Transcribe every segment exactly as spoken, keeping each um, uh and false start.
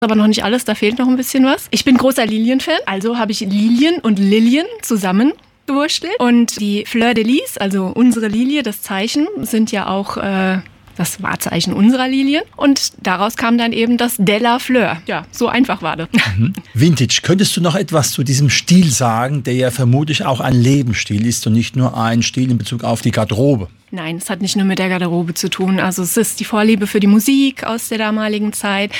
Aber noch nicht alles, da fehlt noch ein bisschen was. Ich bin großer Lilien-Fan, also habe ich Lilien und Lilien zusammen gewurstelt. Und die Fleur de Lis, also unsere Lilie, das Zeichen, sind ja auch äh, das Wahrzeichen unserer Lilien. Und daraus kam dann eben das de la Fleur. Ja, so einfach war das. Mhm. Vintage, könntest du noch etwas zu diesem Stil sagen, der ja vermutlich auch ein Lebensstil ist und nicht nur ein Stil in Bezug auf die Garderobe? Nein, es hat nicht nur mit der Garderobe zu tun. Also es ist die Vorliebe für die Musik aus der damaligen Zeit,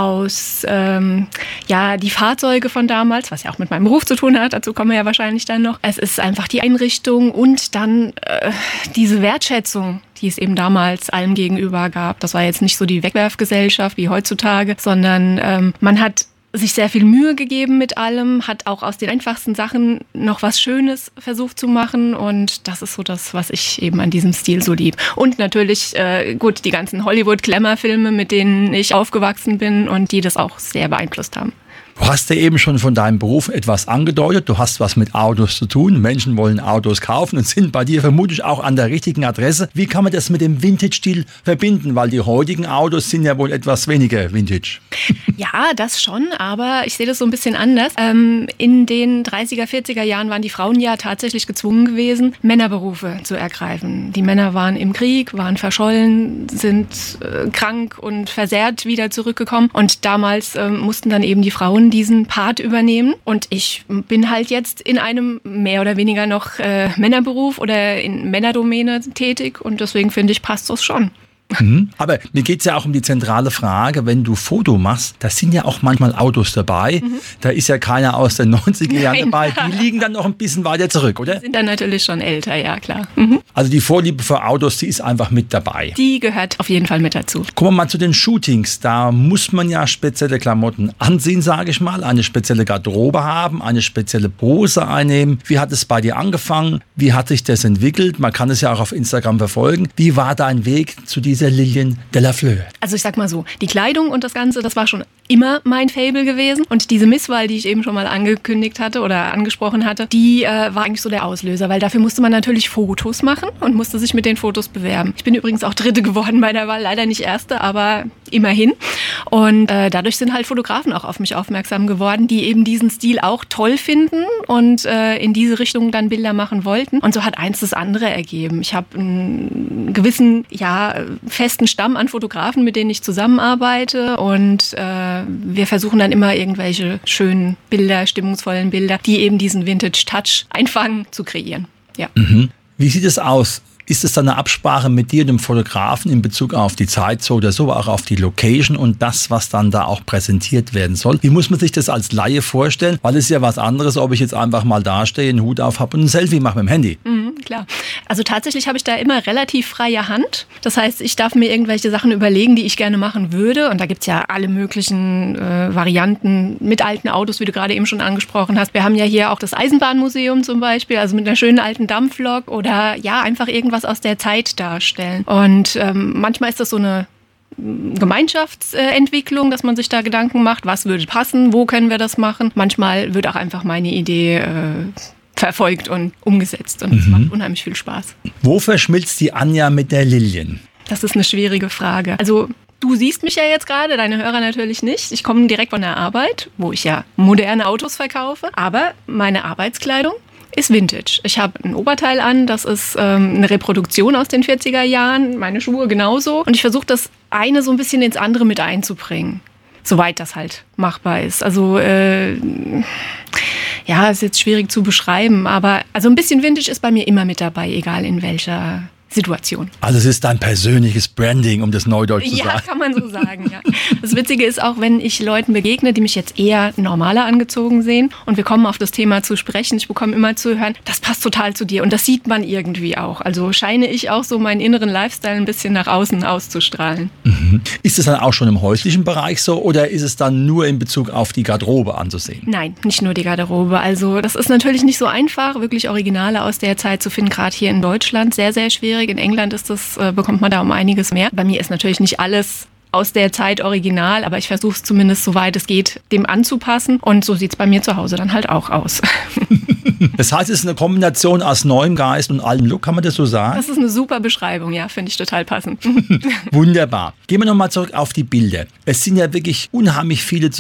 aus ähm, ja die Fahrzeuge von damals, was ja auch mit meinem Beruf zu tun hat. Dazu kommen wir ja wahrscheinlich dann noch. Es ist einfach die Einrichtung und dann äh, diese Wertschätzung, die es eben damals allem gegenüber gab. Das war jetzt nicht so die Wegwerfgesellschaft wie heutzutage, sondern ähm, man hat sich sehr viel Mühe gegeben mit allem, hat auch aus den einfachsten Sachen noch was Schönes versucht zu machen und das ist so das, was ich eben an diesem Stil so lieb. Und natürlich, äh, gut, die ganzen Hollywood-Glamour-Filme, mit denen ich aufgewachsen bin und die das auch sehr beeinflusst haben. Du hast ja eben schon von deinem Beruf etwas angedeutet. Du hast was mit Autos zu tun. Menschen wollen Autos kaufen und sind bei dir vermutlich auch an der richtigen Adresse. Wie kann man das mit dem Vintage-Stil verbinden? Weil die heutigen Autos sind ja wohl etwas weniger Vintage. Ja, das schon, aber ich sehe das so ein bisschen anders. Ähm, in den dreißiger, vierziger Jahren waren die Frauen ja tatsächlich gezwungen gewesen, Männerberufe zu ergreifen. Die Männer waren im Krieg, waren verschollen, sind äh, krank und versehrt wieder zurückgekommen. Und damals äh, mussten dann eben die Frauen diesen Part übernehmen. Und ich bin halt jetzt in einem mehr oder weniger noch äh, Männerberuf oder in Männerdomäne tätig und deswegen finde ich, passt das schon. Mhm. Aber mir geht es ja auch um die zentrale Frage, wenn du Foto machst, da sind ja auch manchmal Autos dabei, mhm. da ist ja keiner aus den neunziger Jahren dabei, die liegen dann noch ein bisschen weiter zurück, oder? Die sind dann natürlich schon älter, ja klar. Mhm. Also die Vorliebe für Autos, die ist einfach mit dabei. Die gehört auf jeden Fall mit dazu. Kommen wir mal zu den Shootings, da muss man ja spezielle Klamotten anziehen, sage ich mal, eine spezielle Garderobe haben, eine spezielle Pose einnehmen. Wie hat es bei dir angefangen? Wie hat sich das entwickelt? Man kann es ja auch auf Instagram verfolgen. Wie war dein Weg zu dieser Lilien de la Fleur? Also ich sag mal so, die Kleidung und das Ganze, das war schon immer mein Faible gewesen. Und diese Misswahl, die ich eben schon mal angekündigt hatte oder angesprochen hatte, die äh, war eigentlich so der Auslöser, weil dafür musste man natürlich Fotos machen und musste sich mit den Fotos bewerben. Ich bin übrigens auch Dritte geworden bei der Wahl, leider nicht Erste, aber immerhin. Und äh, dadurch sind halt Fotografen auch auf mich aufmerksam geworden, die eben diesen Stil auch toll finden und äh, in diese Richtung dann Bilder machen wollten. Und so hat eins das andere ergeben. Ich habe einen gewissen, ja, festen Stamm an Fotografen, mit denen ich zusammenarbeite und äh, wir versuchen dann immer irgendwelche schönen Bilder, stimmungsvollen Bilder, die eben diesen Vintage-Touch einfangen, zu kreieren. Ja. Mhm. Wie sieht es aus? Ist es dann eine Absprache mit dir und dem Fotografen in Bezug auf die Zeit so oder so, auch auf die Location und das, was dann da auch präsentiert werden soll? Wie muss man sich das als Laie vorstellen? Weil es ist ja was anderes, ob ich jetzt einfach mal dastehe, einen Hut auf habe und ein Selfie mache mit dem Handy. Mhm, klar. Also tatsächlich habe ich da immer relativ freie Hand. Das heißt, ich darf mir irgendwelche Sachen überlegen, die ich gerne machen würde. Und da gibt es ja alle möglichen äh, Varianten mit alten Autos, wie du gerade eben schon angesprochen hast. Wir haben ja hier auch das Eisenbahnmuseum zum Beispiel, also mit einer schönen alten Dampflok oder ja, einfach irgendwas was aus der Zeit darstellen. Und ähm, manchmal ist das so eine Gemeinschaftsentwicklung, dass man sich da Gedanken macht, was würde passen, wo können wir das machen. Manchmal wird auch einfach meine Idee äh, verfolgt und umgesetzt und es mhm. macht unheimlich viel Spaß. Wo verschmilzt die Anja mit der Lilien? Das ist eine schwierige Frage. Also du siehst mich ja jetzt gerade, deine Hörer natürlich nicht. Ich komme direkt von der Arbeit, wo ich ja moderne Autos verkaufe, aber meine Arbeitskleidung ist Vintage. Ich habe ein Oberteil an, das ist ähm, eine Reproduktion aus den vierziger Jahren, meine Schuhe genauso. Und ich versuche das eine so ein bisschen ins andere mit einzubringen, soweit das halt machbar ist. Also äh, ja, ist jetzt schwierig zu beschreiben, aber also ein bisschen Vintage ist bei mir immer mit dabei, egal in welcher Situation. Also es ist dein persönliches Branding, um das Neudeutsch zu ja, sagen. Ja, kann man so sagen. Ja. Das Witzige ist auch, wenn ich Leuten begegne, die mich jetzt eher normaler angezogen sehen und wir kommen auf das Thema zu sprechen, ich bekomme immer zu hören, das passt total zu dir und das sieht man irgendwie auch. Also scheine ich auch so meinen inneren Lifestyle ein bisschen nach außen auszustrahlen. Mhm. Ist es dann auch schon im häuslichen Bereich so oder ist es dann nur in Bezug auf die Garderobe anzusehen? Nein, nicht nur die Garderobe. Also das ist natürlich nicht so einfach, wirklich Originale aus der Zeit zu finden, gerade hier in Deutschland. Sehr, sehr schwierig. In England ist das, äh, bekommt man da um einiges mehr. Bei mir ist natürlich nicht alles aus der Zeit original, aber ich versuche es zumindest, soweit es geht, dem anzupassen. Und so sieht es bei mir zu Hause dann halt auch aus. Das heißt, es ist eine Kombination aus neuem Geist und altem Look, kann man das so sagen? Das ist eine super Beschreibung, ja, finde ich total passend. Wunderbar. Gehen wir nochmal zurück auf die Bilder. Es sind ja wirklich unheimlich viele zu